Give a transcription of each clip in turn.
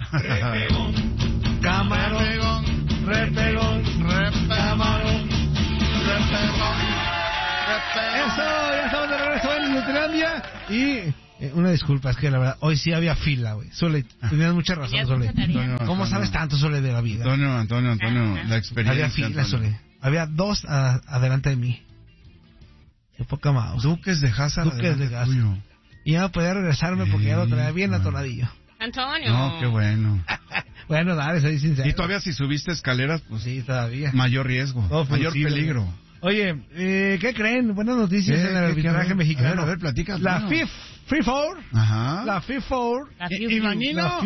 Camarón, repegón, camarón, repegón. Eso, ya estamos de regreso en Nutrilandia. Y una disculpa, es que la verdad, hoy sí había fila, güey. Sole, tenías mucha razón, Sole. ¿Cómo sabes tanto, Sole, de la vida? Antonio, la experiencia. Había fila, Sole. Había dos adelante de mí. Qué poca mouse. Duques de Hazard. Y ya no podía regresarme porque ya lo traía bien atoradillo. Antonio. No, qué bueno. Bueno, dale, soy sincero. Y todavía si subiste escaleras, pues sí, todavía. Mayor riesgo, mayor peligro. Oye, ¿qué creen? Buenas noticias en el arbitraje mexicano. A ver, platica. La FIFOR. Ajá. La FIFOR. La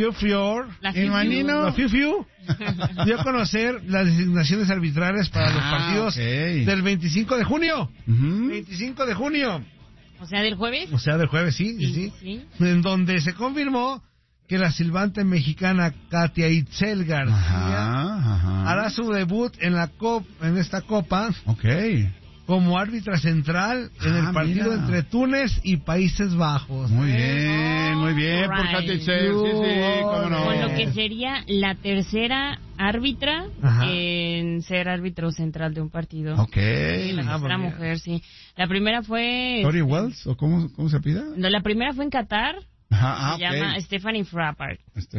FIFIU. Dio a conocer las designaciones arbitrales para los partidos del 25 de junio. 25 de junio. O sea, del jueves. O sea, del jueves, sí. En donde se confirmó que la silbante mexicana Katia Itzel García hará su debut en esta copa como árbitra central en el partido entre Túnez y Países Bajos. Muy bien, por Katia Itzel, sí, cómo no. Con lo que sería la tercera árbitra en ser árbitro central de un partido. La tercera mujer, sí. La primera fue... ¿Tori Wells? ¿O cómo se pida? No, la primera fue en Qatar. Se llama Stephanie Frappart.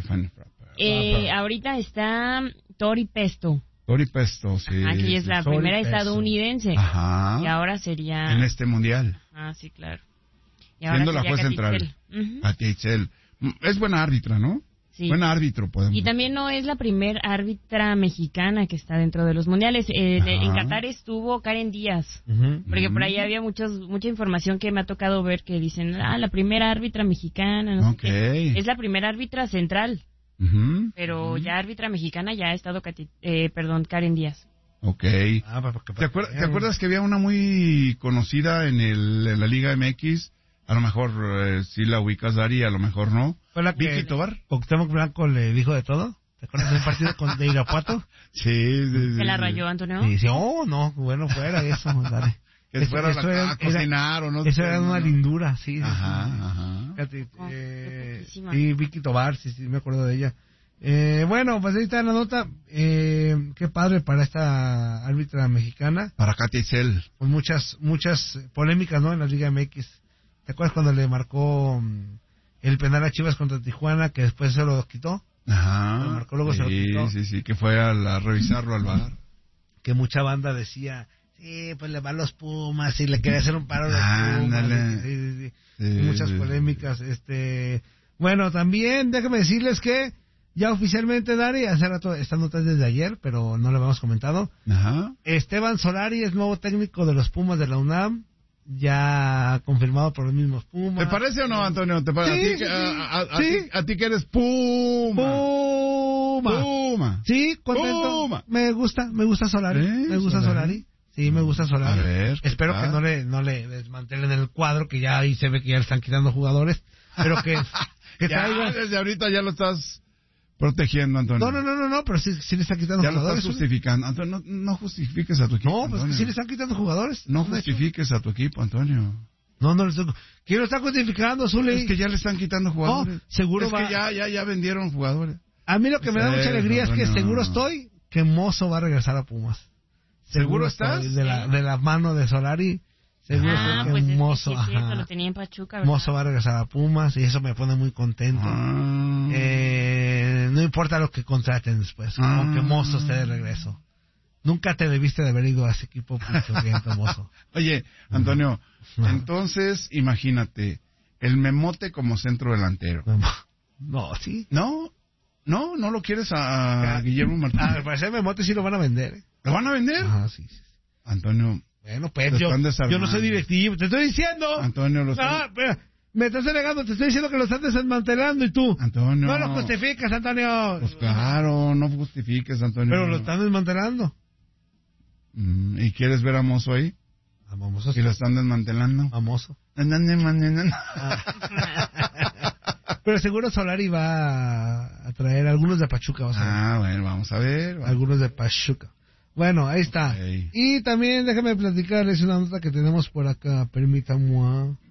Ahorita está Tori Pesto. Sí. Aquí es la primera estadounidense. Y ahora sería... En este mundial. Sí, claro. Y ahora siendo la juez central. Katia Itzel. Es buena árbitra, ¿no? Sí. Buen árbitro, podemos. Y también no es la primer árbitra mexicana que está dentro de los mundiales. En Qatar estuvo Karen Díaz. Porque por ahí había mucha información que me ha tocado ver que dicen, la primera árbitra mexicana, no sé qué. Es la primera árbitra central. Pero ya árbitra mexicana ya ha estado Karen Díaz. ¿Te acuerdas que había una muy conocida en la Liga MX? A lo mejor sí la ubicas, Dari, a lo mejor no. ¿Fue la que Vicky Tobar? Cuauhtémoc Blanco le dijo de todo? ¿Te acuerdas de un partido de Irapuato? Sí. ¿Se la rayó, Antonio? Sí, no, bueno, fuera eso, dale. Que fuera a cocinar o no sé. Eso era una lindura, sí. Ajá. Y Vicky Tobar, sí, me acuerdo de ella. Bueno, pues ahí está la nota. Qué padre para esta árbitra mexicana. Para Katia Itzel. Con muchas polémicas, ¿no? En la Liga MX. ¿Te acuerdas cuando le marcó el penal a Chivas contra Tijuana, que después se lo quitó? Lo marcó, luego se lo quitó. Sí, que fue a revisarlo al VAR. Que mucha banda decía, pues le va a los Pumas y le quería hacer un paro a los Pumas. Sí. Muchas polémicas. Bueno, también déjame decirles que ya oficialmente, Dari, hace rato, esta nota es desde ayer, pero no lo habíamos comentado. Esteban Solari es nuevo técnico de los Pumas de la UNAM. Ya confirmado por los mismos Pumas. ¿Te parece o no, Antonio? ¿Te parece? A ti que eres Puma. Sí, contento. Puma. Me gusta Solari. Solari. Sí, me gusta Solari. A ver, espero que no le desmantelen el cuadro, que ya ahí se ve que ya le están quitando jugadores. Pero que ya, desde ahorita ya lo estás protegiendo, Antonio. No, pero sí le están quitando ya jugadores. Ya lo estás justificando. Antonio, no justifiques a tu equipo. No, pues que sí le están quitando jugadores. No justifiques a tu equipo, Antonio. No le estoy... ¿Quién lo está justificando, Zuli? Es que ya le están quitando jugadores. Seguro que ya vendieron jugadores. A mí lo que me da mucha alegría es que seguro estoy que Mozo va a regresar a Pumas. ¿Seguro estás? De la mano de Solari. Seguro que pues Mozo, es cierto, lo tenía en Pachuca, ¿verdad? Mozo va a regresar a Pumas y eso me pone muy contento. No importa lo que contraten después, aunque Mozo esté de regreso. Nunca te debiste de haber ido a ese equipo, Mozo. Oye, Antonio, entonces imagínate, el Memote como centro delantero. No, ¿sí? No lo quieres a Guillermo Martínez. Al parecer Memote sí lo van a vender. ¿Lo van a vender? Sí. Antonio... Bueno, pues yo no soy directivo, te estoy diciendo. Antonio, me estás negando, te estoy diciendo que lo estás desmantelando y tú. Antonio. No lo justificas, Antonio. Pues claro, no justifiques, Antonio. Pero lo están desmantelando. ¿Y quieres ver a Mozo ahí? A Mozo. ¿Y lo están desmantelando? A Mozo. Pero seguro Solari va a traer algunos de Pachuca. Bueno, vamos a ver. Algunos de Pachuca. Bueno, ahí está. Okay. Y también déjame platicarles una nota que tenemos por acá. Permítame.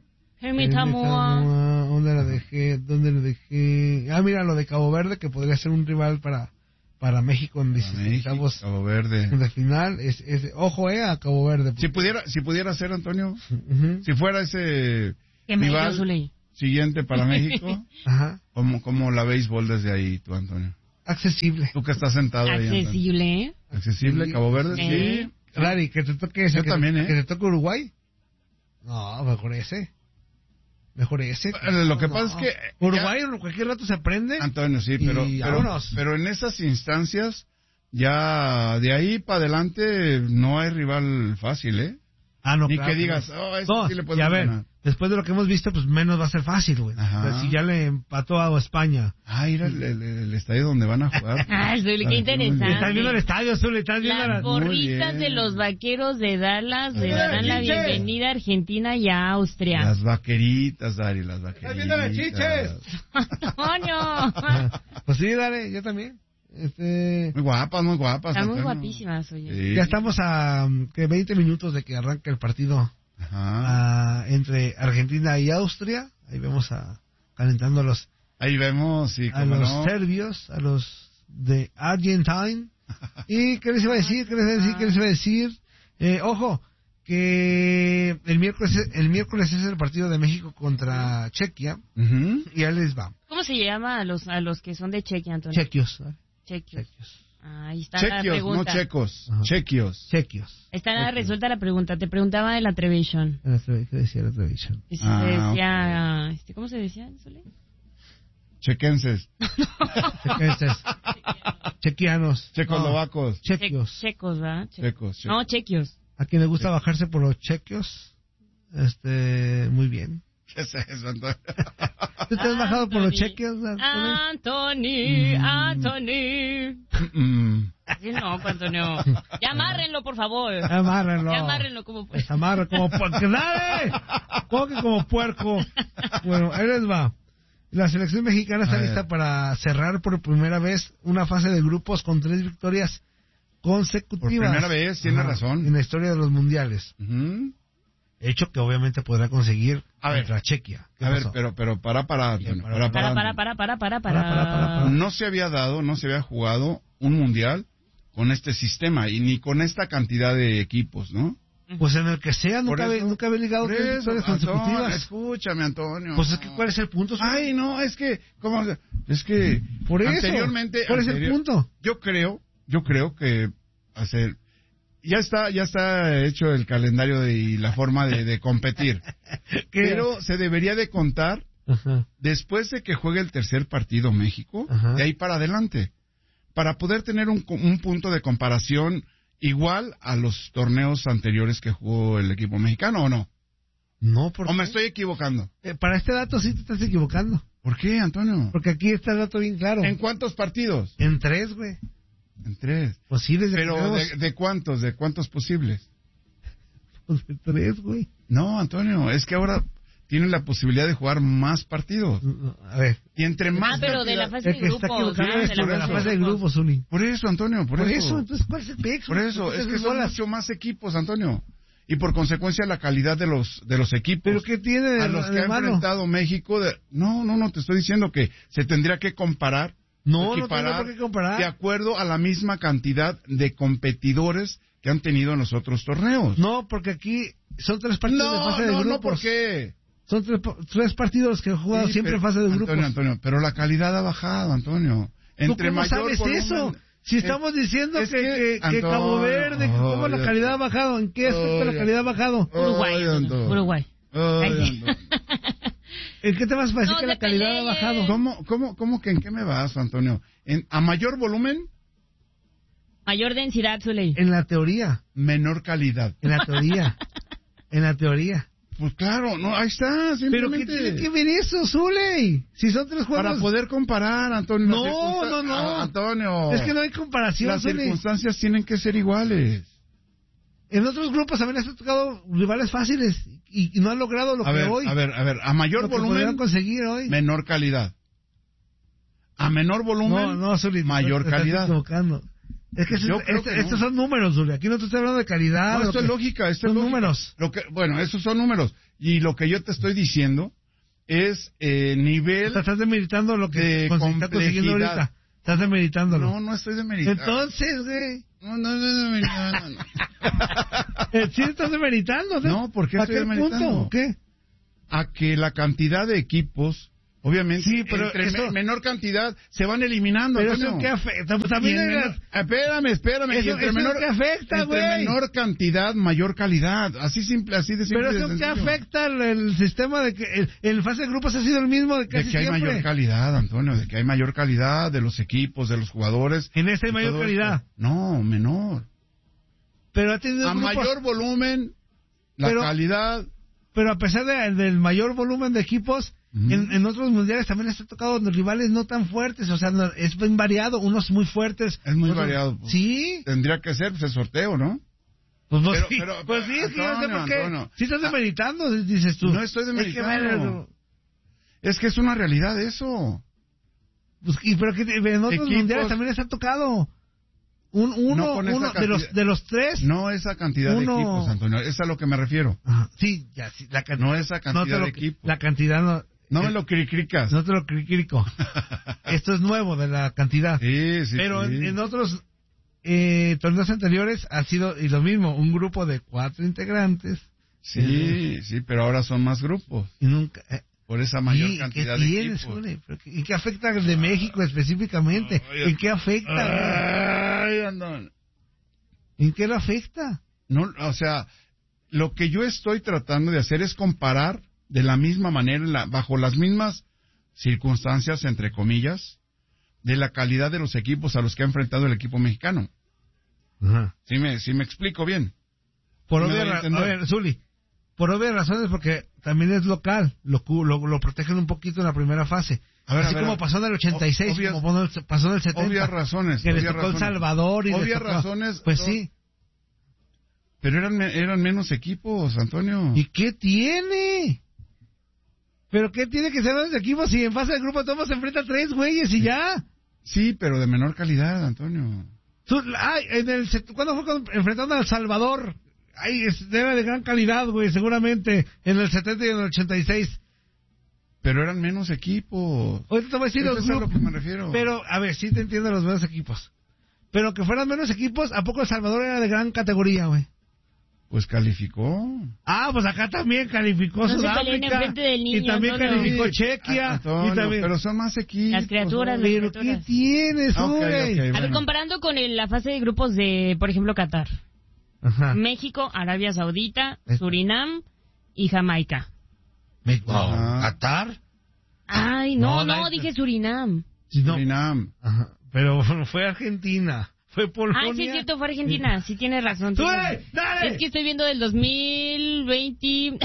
Samoa. ¿Dónde la dejé? Ah, mira, lo de Cabo Verde, que podría ser un rival para México en 16avos Cabo Verde. de final. Ojo, a Cabo Verde. Si pudiera ser, Antonio, si fuera ese rival siguiente para México, ajá. ¿Cómo la béisbol desde ahí, tú, Antonio? Accesible. Tú que estás sentado accesible, ahí. Accesible, Cabo Verde, sí. Claro, y que te toque ese. Yo también, Que te toque Uruguay. No, mejor ese. Lo que pasa es que Uruguay en cualquier rato se aprende. Antonio, sí, pero en esas instancias, ya de ahí para adelante no hay rival fácil, ¿eh? No, ni claro, que digas, sí le podemos ganar. Después de lo que hemos visto, pues menos va a ser fácil, güey. Si ya le empató a España. Ir el estadio donde van a jugar. Zuli, qué interesante. Estás viendo el estadio, Zuli, estás viendo las gorritas de los vaqueros de Dallas le darán la bienvenida a Argentina y a Austria. Las vaqueritas, Dari, las vaqueritas. ¡Estás viendo las chiches! ¡Antonio! Pues sí, dale, yo también. Muy guapas. Están muy guapísimas, oye. Sí. Ya estamos a 20 minutos de que arranque el partido entre Argentina y Austria. Ahí vemos calentando a los... Ahí vemos, sí, a los serbios, a los de Argentine. ¿Y qué les iba a decir? Ojo, que el miércoles es el partido de México contra Chequia. Y ahí les va. ¿Cómo se llama a los que son de Chequia, Antonio? Chequios. Ahí está la pregunta. No checos, chequios. Está resuelta la pregunta. Te preguntaba de la Trevision. ¿Qué decía la Trevision? ¿Cómo se decía? Chequenses. Chequianos. Checoslovacos. Chequios. Checos, ¿verdad? Checos. No, chequios. A quien le gusta bajarse por los chequios, muy bien. ¿Qué es eso, Antonio? ¿Tú te has bajado por los chequios, Anthony? Sí, no, Antonio. Ya amárrenlo, por favor. Amárrenlo como pues. Amarra como puerco. ¡Dale! ¿Cómo que como puerco? Bueno, ahí les va. La selección mexicana está lista para cerrar por primera vez una fase de grupos con 3 victorias consecutivas. Por primera vez, tiene razón. En la historia de los mundiales. Hecho que obviamente podrá conseguir contra Chequia. A ver, pero para. No se había jugado un mundial con este sistema y ni con esta cantidad de equipos, ¿no? Pues en el que sea, nunca había ligado 3 victorias consecutivas. Escúchame, Antonio. Pues es que, ¿cuál es el punto? Por eso. Anteriormente. ¿Cuál es el punto? Yo creo que ya está hecho el calendario y la forma de competir. Pero se debería de contar después de que juegue el tercer partido México, de ahí para adelante, para poder tener un punto de comparación igual a los torneos anteriores que jugó el equipo mexicano, ¿o no? No, ¿por qué? ¿O me estoy equivocando? Para este dato sí te estás equivocando. ¿Por qué, Antonio? Porque aquí está el dato bien claro. ¿En cuántos partidos? En 3, güey. En 3. Pues sí, Pero ¿de cuántos? ¿De cuántos posibles? Pues de 3, güey. No, Antonio, es que ahora tienen la posibilidad de jugar más partidos. A ver. Y entre más... pero de la fase de grupos. De la fase de grupos, Uni. Por eso, Antonio, por eso. Entonces, ¿cuál es el pex? Por eso, es que son mucho más equipos, Antonio. Y por consecuencia la calidad de los equipos. ¿Pero qué tiene de a los que ha enfrentado México? No, te estoy diciendo que se tendría que comparar. No tiene por qué comparar. De acuerdo a la misma cantidad de competidores que han tenido en los otros torneos. No, porque aquí son 3 partidos de fase de grupos. No, ¿por qué? Son 3 partidos que han jugado siempre en fase de grupos. Antonio, pero la calidad ha bajado, Antonio. Entre ¿Cómo sabes eso? Si estamos diciendo que Cabo Verde, ¿cómo la calidad ha bajado? ¿En qué aspecto la calidad ha bajado? Uruguay. ¿En qué te vas a decir que la calidad ha bajado? ¿Cómo que en qué me vas, Antonio? ¿A mayor volumen? Mayor densidad, Zuley. En la teoría. Menor calidad. En la teoría. Pues claro, no, ahí está, simplemente. ¿Pero qué tiene que ver eso, Zuley? Si son 3 juegos... Para poder comparar, Antonio. No. Antonio. Es que no hay comparación, Las circunstancias tienen que ser iguales. En otros grupos también les ha tocado rivales fáciles y no han logrado lo que hoy. A ver, a mayor volumen, conseguir hoy. Menor calidad. A menor volumen, Zuley, mayor calidad. Estás equivocando. Es que estos son números, Zuley. Aquí no te estoy hablando de calidad. No, esto es lógica. Son números. Bueno, esos son números. Y lo que yo te estoy diciendo es nivel... O sea, estás demeritando lo que de estás consiguiendo ahorita. Estás demeritándolo. No estoy demeritando. Entonces, güey. No estoy demeritando. Sí estás demeritando, ¿no? No, ¿por qué estoy demeritando? Punto? ¿Qué? A que la cantidad de equipos, obviamente, sí, pero entre menor cantidad se van eliminando. Pero eso que afecta, pues también espérame. Eso que afecta, güey. Entre menor cantidad, mayor calidad. Así simple, así de simple. Pero eso que afecta el sistema de que el fase de grupos ha sido el mismo de casi siempre. De que hay mayor calidad, Antonio, de que hay mayor calidad de los equipos, de los jugadores. En este hay mayor calidad. Esto. No, menor. Pero ha tenido a mayor volumen, calidad. Pero a pesar del mayor volumen de equipos, en otros mundiales también les ha tocado los rivales no tan fuertes, o sea, es bien variado, unos muy fuertes. Es muy variado. Pues, sí. Tendría que ser el sorteo, ¿no? Pues sí, es que yo sé por qué. Antonio, sí estás demeritando, dices tú. No estoy demeritando. Es que es una realidad eso. Pues, pero que en otros mundiales también les ha tocado. Uno de los tres. No esa cantidad de equipos, Antonio, es a lo que me refiero. Sí, ya, sí, no esa cantidad de equipos. La cantidad no. No me lo cricricas. No te lo cricrico. Esto es nuevo de la cantidad. Sí. Pero en otros torneos anteriores ha sido y lo mismo, un grupo de 4 integrantes. Sí, pero ahora son más grupos. Y nunca. Por esa mayor cantidad de equipos. ¿En qué afecta el de México específicamente? ¿En qué afecta? ¿En qué lo afecta? No, o sea, lo que yo estoy tratando de hacer es comparar de la misma manera, bajo las mismas circunstancias, entre comillas, de la calidad de los equipos a los que ha enfrentado el equipo mexicano. Ajá. ¿Sí me explico bien? Por obvias razones, porque también es local, lo protegen un poquito en la primera fase. Como pasó en el 86, como pasó en el 70. Obvias razones. Que les tocó El Salvador y obvias razones. Pues sí. Pero eran menos equipos, Antonio. ¿Y qué tiene? ¿Pero qué tiene que ser menos equipos si en fase de grupo todos se enfrentan 3 güeyes y ya? Sí, pero de menor calidad, Antonio. ¿Cuándo fue enfrentando a El Salvador? Era de gran calidad, güey, seguramente, en el 70 y en el 86. Pero eran menos equipos. Ahorita te voy a decir los grupos. Es a lo que me refiero. Pero, a ver, sí te entiendo los menos equipos. Pero que fueran menos equipos, ¿a poco El Salvador era de gran categoría, güey? Pues calificó. Pues acá también calificó Sudáfrica. Y también calificó Chequia. Pero son más equipos. Las criaturas. ¿Pero qué tienes, güey? A ver, comparando con la fase de grupos de, por ejemplo, Qatar. Ajá. México, Arabia Saudita, Surinam y Jamaica. ¿Qatar? Ay, no, dije Surinam. Surinam. Ajá. Pero fue Argentina. Fue Polonia. Sí, es cierto, fue Argentina. Sí, tienes razón. ¡Dale! Es que estoy viendo del 2020.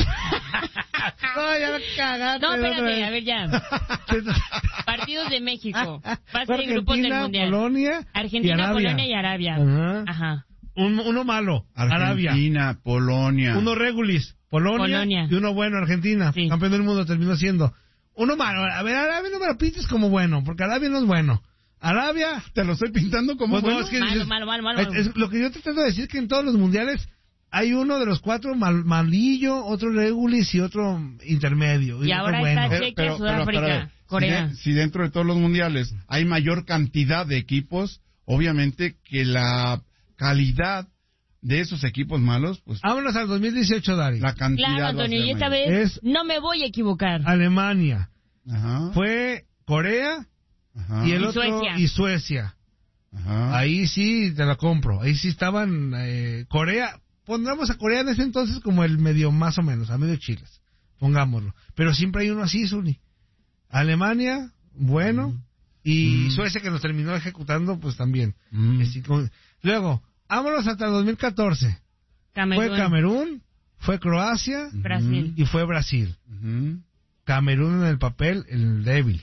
Ya me cagaste. No, espérate, a ver ya. Partidos de México. Fase de grupos del Mundial. Polonia, Argentina, Polonia y Arabia. Ajá. Uno malo, Arabia. Argentina, Polonia. Uno regulis, Polonia. Y uno bueno, Argentina. Sí. Campeón del mundo terminó siendo. Uno malo. A ver, Arabia no me lo pintes como bueno, porque Arabia no es bueno. Arabia, te lo estoy pintando como bueno. No, es que malo. Es lo que yo te trato de decir, que en todos los mundiales hay uno de los 4 malillo, otro regulis y otro intermedio. Y ahora bueno. está Chequia, Sudáfrica, Corea. Si dentro de todos los mundiales hay mayor cantidad de equipos, obviamente que la calidad de esos equipos malos, pues... Vámonos al 2018, Dari. La cantidad... Claro, Antonio, y esta vez no me voy a equivocar. Alemania. Ajá. Fue Corea... Ajá. Y el otro, Suecia. Ajá. Ahí sí te la compro. Ahí sí estaban Corea. Pondremos a Corea en ese entonces como el medio más o menos, a medio chiles. Pongámoslo. Pero siempre hay uno así, Zuli. Alemania, bueno. Y Suecia, que nos terminó ejecutando, pues también. Luego, vámonos hasta el 2014. Fue Camerún, fue Croacia. Brasil. Y fue Brasil. Camerún en el papel, el débil.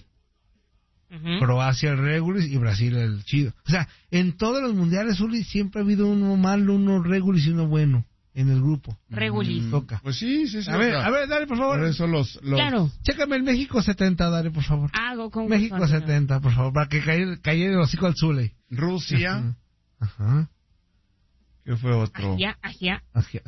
Croacia el regulis y Brasil el chido. O sea, en todos los mundiales, Uli, siempre ha habido uno malo, uno regulis y uno bueno en el grupo. Regulis. Toca. Pues sí. A ver, dale, por favor. Por eso los... Claro. Chécame el México 70, dale, por favor. Hago con México gusto, 70, por favor, para que caiga el hocico al Zule. Rusia. Ajá. ¿Qué fue otro? Ajá.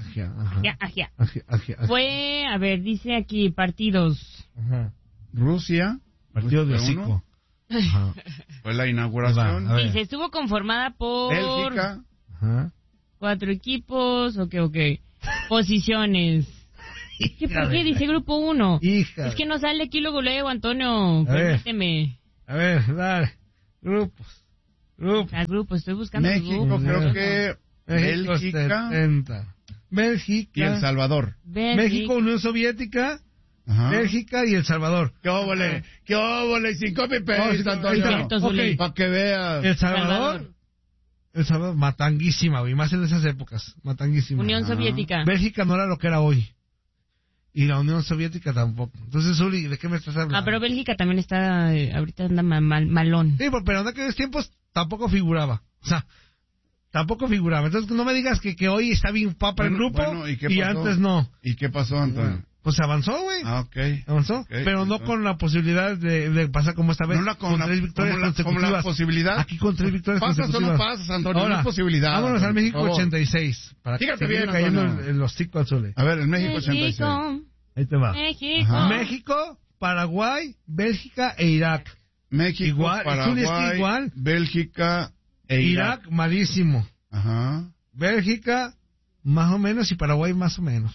Ajá. Fue, a ver, dice aquí, partidos. Ajá. Rusia. Partido de hocico. Ajá. Fue la inauguración. A ver. Dice, estuvo conformada por... Bélgica. Ajá. 4 equipos, ok. Posiciones. ¿Por qué dice grupo 1? Hija. Es que no sale aquí luego, Antonio. Permíteme. A ver, dale. Grupos. Grupos, estoy buscando México, grupos. creo que Bélgica 70. Bélgica. y El Salvador. México, Unión Soviética. Ajá. Bélgica y El Salvador. ¡Qué óvole! ¡Qué óvole! Sin copy-paste, Antonio. Okay. Para que veas. El Salvador, matanguísima, güey. Más en esas épocas. Matanguísima. Unión Soviética. Bélgica no era lo que era hoy. Y la Unión Soviética tampoco. Entonces, Uli, ¿de qué me estás hablando? Pero Bélgica también está, ahorita anda malón. Sí, pero en aquellos tiempos tampoco figuraba. O sea, tampoco figuraba. Entonces, no me digas que hoy está bien papa el grupo y antes no. ¿Y qué pasó, Antonio? Pues avanzó, güey. Ok. Avanzó, pero no con la posibilidad de pasar como esta vez. No con 3 victorias consecutivas. Como la posibilidad. Aquí con 3 victorias ¿Pasas consecutivas. o no pasas, Antonio? Ahora, no es posibilidad. Vámonos Antonio, al México 86. Para Fíjate que bien, cayendo Antonio. en los ticos al Zule. A ver, el México 86. Ahí te va. México. Ajá. México, Paraguay, Bélgica e Irak. México, Igual, Paraguay, es igual. Bélgica e Irak. Malísimo. Ajá. Bélgica, más o menos, y Paraguay, más o menos.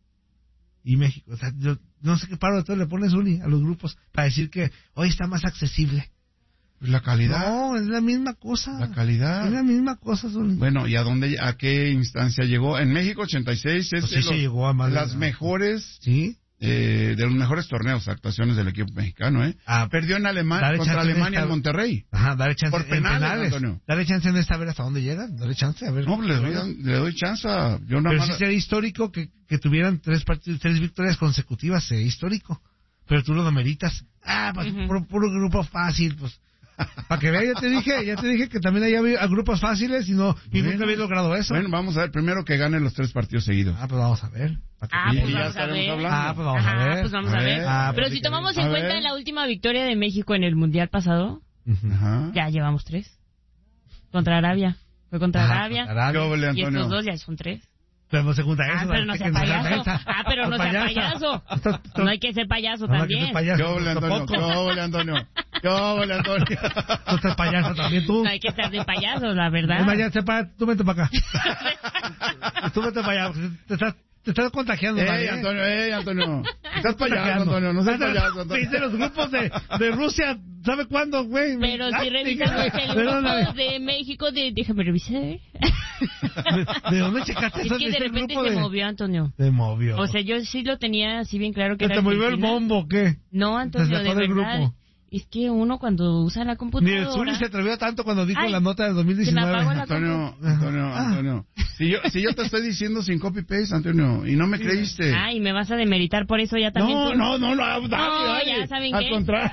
Y México. O sea, yo no sé qué paro de todo le pones, Uli, a los grupos para decir que hoy está más accesible. La calidad. No, es la misma cosa. La calidad. Es la misma cosa, Uli. Bueno, ¿y a qué instancia llegó? En México 86 es Pues sí, se llegó a más las mejores... ¿Sí? de los mejores torneos, actuaciones del equipo mexicano, perdió en contra Alemania en Monterrey. Ajá, dale chance por penales, Antonio. Dale chance en esta, a ver hasta dónde llegan. Dale chance, a ver. No, le doy chance. Yo pero sí sería histórico que tuvieran 3 victorias consecutivas, sería histórico. Pero tú lo demeritas. Pues puro grupo fácil, pues. Para que veas, ya te dije que también había grupos fáciles y nunca había logrado eso. Bueno, vamos a ver, primero que ganen los 3 partidos seguidos. Pues vamos a ver. Pues vamos a ver. Pues vamos a ver. Pero si tomamos en cuenta la última victoria de México en el Mundial pasado, ya llevamos 3. Contra Arabia. Fue contra Arabia. Y estos 2 ya son 3. Pero no se junta eso. Pero no sea payaso. Pero no sea payaso. No hay que ser payaso también. ¿Qué ole, Antonio? Tú estás payaso también, tú. No hay que estar de payaso, la verdad. Tú vete para acá. Tú vete para allá. Te estás contagiando. Antonio. Estás payaso, Antonio. No seas payaso, Antonio. Dice los grupos de Rusia, ¿sabe cuándo, güey? Pero si revisamos el grupo de México, déjame revisar. ¿De dónde checaste eso? Es que de repente se movió, Antonio. Se movió. O sea, yo sí lo tenía así bien claro que era ¿Te movió el bombo o qué? No, Antonio, de verdad. Grupo. Es que uno cuando usa la computadora... Ni el Zuli se atrevió tanto cuando dijo la nota del 2019. Antonio. Si yo te estoy diciendo sin copy-paste, Antonio, y no me creíste. Y me vas a demeritar por eso ya también. No, ya saben al qué. Contrario.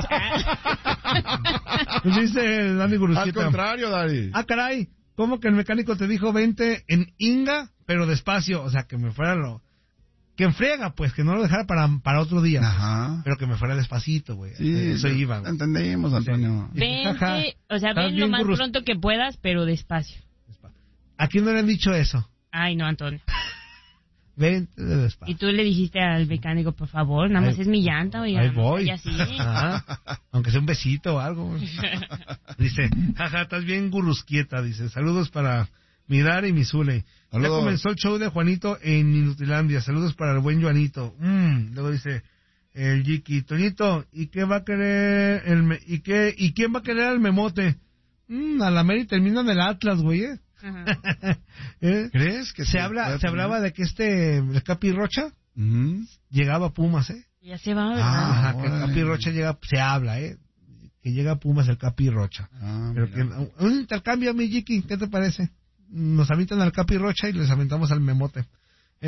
Dice Dani Gurusquita. Al contrario, Dani. Caray, ¿cómo que el mecánico te dijo 20 en Inga, pero despacio? O sea, que me fuera que enfriega, pues, que no lo dejara para otro día. Ajá. Pero que me fuera despacito, güey. Sí, eso iba. Entendimos, Antonio. Vente, o sea, ven lo más pronto que puedas, pero despacio. ¿A quién no le han dicho eso? Ay, no, Antonio. Vente de despacio. Y tú le dijiste al mecánico, por favor, nada más es mi llanta, oiga. Ahí voy. Así. Aunque sea un besito o algo. Dice, estás bien gurrusquieta, dice. Saludos para Mirar y Misule. Ya comenzó el show de Juanito en Inutilandia. Saludos para el buen Juanito. Luego dice el Yiki, Toñito, ¿y qué va a querer y quién va a querer al Memote? A la Mary termina en el Atlas, güey, ¿Crees que se hablaba de que el Capi Rocha llegaba a Pumas, Ya se va, ¿verdad? Que el Capi Rocha se habla, que llega a Pumas el Capi Rocha. Pero que un intercambio, mi Yiki, ¿qué te parece? Nos avientan al Capi Rocha y les aventamos al Memote. A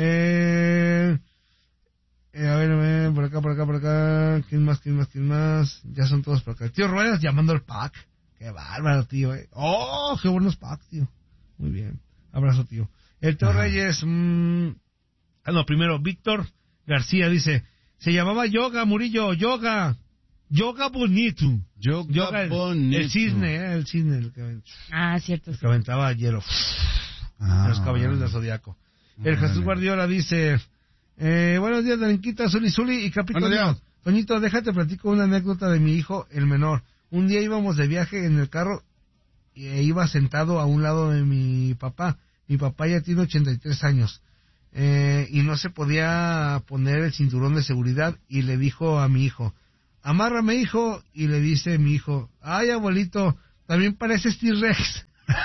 ver, por acá. ¿Quién más? Ya son todos por acá. Tío Ruedas llamando al pack. Qué bárbaro, tío, Oh, qué buenos packs, tío. Muy bien. Abrazo, tío. El Teo Reyes. Primero, Víctor García dice: se llamaba Yoga, Murillo. Yoga bonito. Yoga bonito. El cisne, el cisne. Cierto. El que aventaba hielo. de los Caballeros del Zodiaco. El Jesús Guardiola dice, buenos días, Darinquita, Zuli y Capitán. Toñito, déjate platico una anécdota de mi hijo, el menor. Un día íbamos de viaje en el carro e iba sentado a un lado de mi papá. Mi papá ya tiene 83 años. Y no se podía poner el cinturón de seguridad y le dijo a mi hijo, amárrame, hijo, y le dice mi hijo, ay, abuelito, también pareces T-Rex.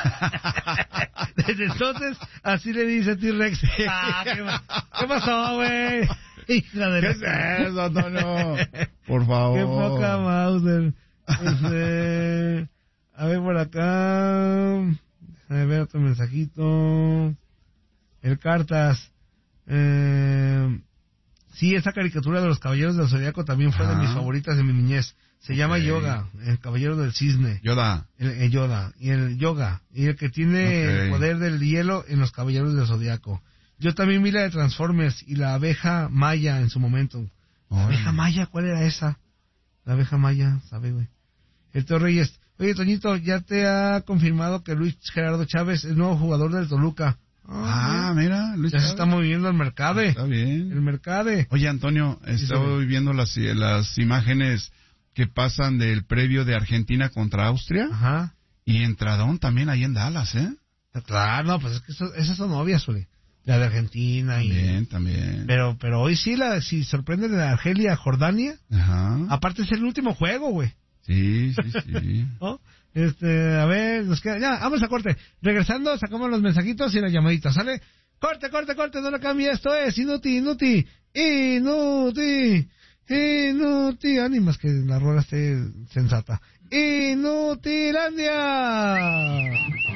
Desde entonces, así le dice T-Rex. ¿Qué pasó, güey? ¿Qué es eso, Antonio? Por favor. Qué poca Mauser. A ver por acá. A ver otro mensajito. El Cartas. Sí, esa caricatura de los Caballeros del Zodiaco también fue de mis favoritas de mi niñez. Se llama Yoga, el Caballero del Cisne. Yoda. El Yoda. Y el Yoga. Y el que tiene el poder del hielo en los Caballeros del Zodiaco. Yo también vi la de Transformers y la abeja Maya en su momento. ¿La abeja Maya? ¿Cuál era esa? La abeja Maya, sabe, güey. El Teo Reyes. Oye, Toñito, ya te ha confirmado que Luis Gerardo Chávez es nuevo jugador del Toluca. Mira, Luis ya Chávez se está moviendo el mercado. Está bien. El mercado. Oye, Antonio, estoy viendo las imágenes que pasan del previo de Argentina contra Austria. Ajá. Y entradón también ahí en Dallas, ¿eh? Claro, no, pues es que esas son obvias, güey. La de Argentina También. Pero hoy sí si sorprende de Argelia, Jordania. Ajá. Aparte es el último juego, güey. Sí. ¿No? A ver, nos queda, ya, vamos a corte. Regresando, sacamos los mensajitos y las llamaditas, ¿sale? Corte, no lo cambie, esto es Inuti. Ánimas que la rola esté sensata. Inutilandia.